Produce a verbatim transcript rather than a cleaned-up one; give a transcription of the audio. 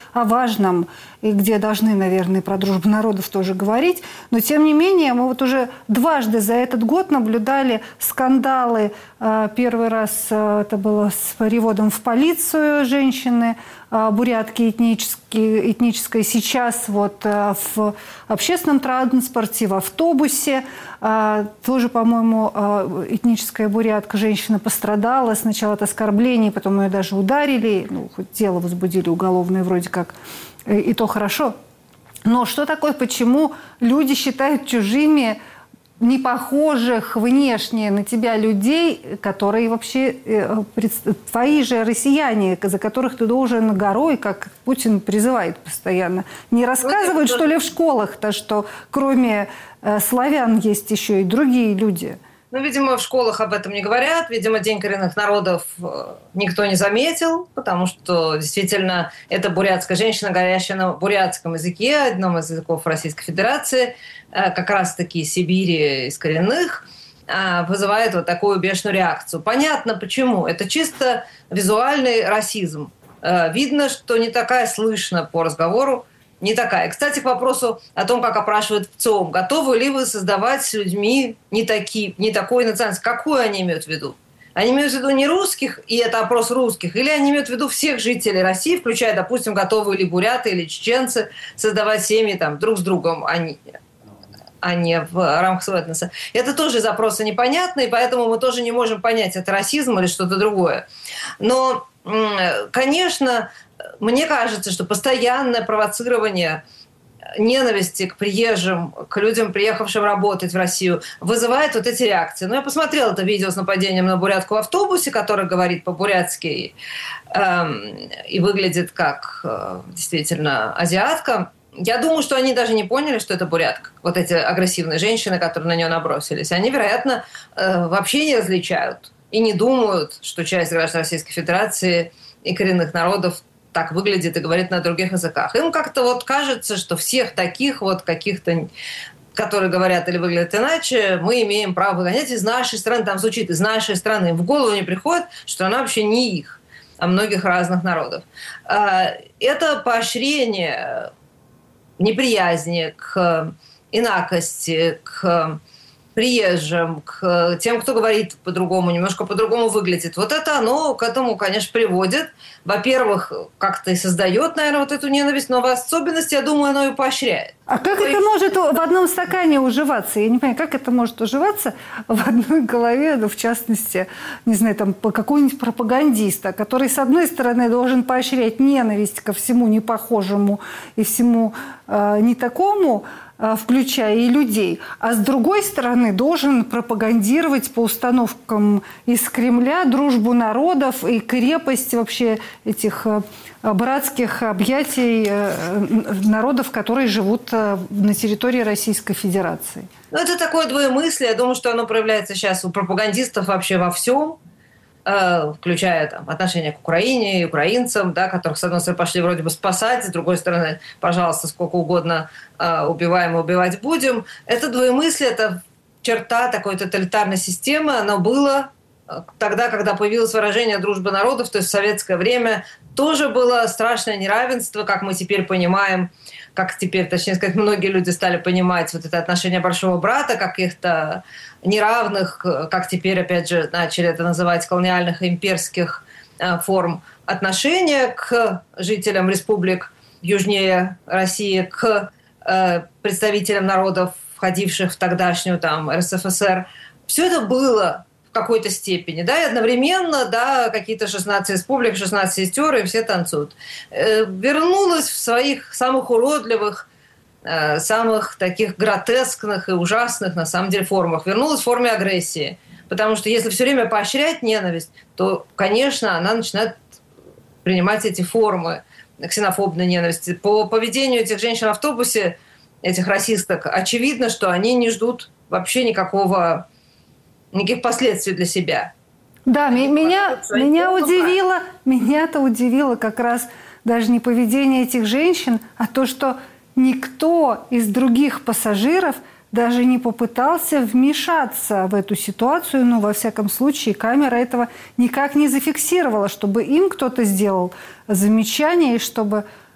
о важном, и где должны, наверное, про дружбу народов тоже говорить. Но, тем не менее, мы вот уже дважды за этот год наблюдали скандалы. Первый раз это было с переводом в полицию женщины, бурятки этнические, этнической. Сейчас вот в общественном транспорте, в автобусе. Тоже, по-моему, этническая бурятка, женщина пострадала. Сначала от оскорблений, потом ее даже ударили. Ну, хоть дело возбудили уголовное вроде как. И то хорошо. Но что такое, почему люди считают чужими непохожих внешне на тебя людей, которые вообще твои же россияне, за которых ты должен горой, как Путин призывает постоянно. Не рассказывают, что ли, в школах-то, что кроме славян есть еще и другие люди? Ну, видимо, в школах об этом не говорят. Видимо, День коренных народов никто не заметил, потому что действительно эта бурятская женщина, говорящая на бурятском языке, одном из языков Российской Федерации, как раз-таки Сибири из коренных, вызывает вот такую бешеную реакцию. Понятно, почему. Это чисто визуальный расизм. Видно, что не такая слышно по разговору, не такая. Кстати, к вопросу о том, как опрашивают в ЦИОМ. Готовы ли вы создавать с людьми не, такие, не такой национальности? Какую они имеют в виду? Они имеют в виду не русских, и это опрос русских, или они имеют в виду всех жителей России, включая, допустим, готовы ли буряты или чеченцы создавать семьи там, друг с другом, а не, а не в рамках своего этноса. Это тоже запросы непонятные, поэтому мы тоже не можем понять, это расизм или что-то другое. Но, конечно, мне кажется, что постоянное провоцирование ненависти к приезжим, к людям, приехавшим работать в Россию, вызывает вот эти реакции. Но я посмотрела это видео с нападением на бурятку в автобусе, который говорит по-бурятски э, и выглядит как э, действительно азиатка. Я думаю, что они даже не поняли, что это бурятка. Вот эти агрессивные женщины, которые на нее набросились. Они, вероятно, э, вообще не различают и не думают, что часть граждан Российской Федерации и коренных народов так выглядит и говорит на других языках. Им как-то вот кажется, что всех таких вот каких-то, которые говорят или выглядят иначе, мы имеем право выгонять из нашей страны. Там звучит «из нашей страны». В голову не приходит, что она вообще не их, а многих разных народов. Это поощрение неприязни к инакости, к приезжим, к тем, кто говорит по-другому, немножко по-другому выглядит. Вот это оно к этому, конечно, приводит. Во-первых, как-то и создает, наверное, вот эту ненависть, но в особенности, я думаю, оно и поощряет. А как это может в одном стакане уживаться? Я не понимаю, как это может уживаться в одной голове, ну, в частности, не знаю, там, какого-нибудь пропагандиста, который, с одной стороны, должен поощрять ненависть ко всему непохожему и всему э, не такому, включая и людей, а с другой стороны должен пропагандировать по установкам из Кремля дружбу народов и крепость вообще этих братских объятий народов, которые живут на территории Российской Федерации. Ну, это такое двоемыслие. Я думаю, что оно проявляется сейчас у пропагандистов вообще во всем, включая там, отношения к Украине и украинцам, да, которых, с одной стороны, пошли вроде бы спасать, с другой стороны, пожалуйста, сколько угодно э, убиваем и убивать будем. Это двоемыслие, это черта такой тоталитарной системы. Оно было тогда, когда появилось выражение «дружба народов», то есть в советское время, тоже было страшное неравенство, как мы теперь понимаем, как теперь, точнее сказать, многие люди стали понимать вот это отношение большого брата, каких-то неравных, как теперь, опять же, начали это называть, колониальных и имперских форм отношения к жителям республик южнее России, к представителям народов, входивших в тогдашнюю там эр эс эф эс эр. Все это было в какой-то степени, да, и одновременно, да, какие-то шестнадцать республик, шестнадцать сестер, и все танцуют. Вернулась в своих самых уродливых, самых таких гротескных и ужасных, на самом деле, формах. Вернулась в форме агрессии. Потому что если все время поощрять ненависть, то, конечно, она начинает принимать эти формы ксенофобной ненависти. По поведению этих женщин в автобусе, этих расисток, очевидно, что они не ждут вообще никакого, никаких последствий для себя. Да, меня, меня удивило, меня-то удивило как раз даже не поведение этих женщин, а то, что никто из других пассажиров даже не попытался вмешаться в эту ситуацию. Ну, во всяком случае, камера этого никак не зафиксировала, чтобы им кто-то сделал замечание, и чтобы